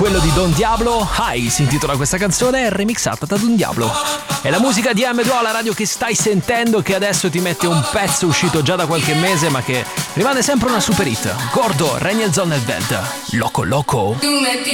Quello di Don Diablo, High si intitola questa canzone, remixata da Don Diablo. È la musica di M2O, la radio che stai sentendo, che adesso ti mette un pezzo uscito già da qualche mese ma che rimane sempre una super hit. Gordo, Regni e Zone nel Band. Loco Loco.